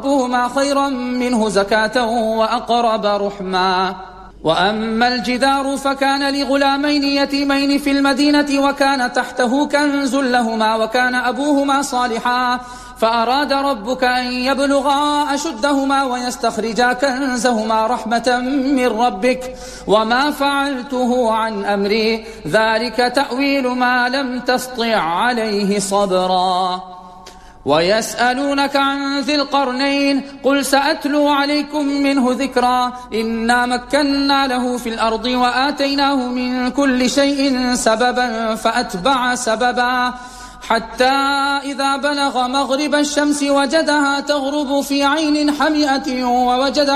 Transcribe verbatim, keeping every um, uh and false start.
ربهما خيرا منه زكاة وأقرب رحما. وأما الجدار فكان لغلامين يتيمين في المدينة وكان تحته كنز لهما وكان أبوهما صالحا فأراد ربك أن يبلغا أشدهما ويستخرجا كنزهما رحمة من ربك وما فعلته عن أمري ذلك تأويل ما لم تسطع عليه صبرا. ويسألونك عن ذي القرنين قل سأتلو عليكم منه ذكرا إنا مكنا له في الأرض وآتيناه من كل شيء سببا فأتبع سببا حتى إذا بلغ مغرب الشمس وجدها تغرب في عين حمئة ووجد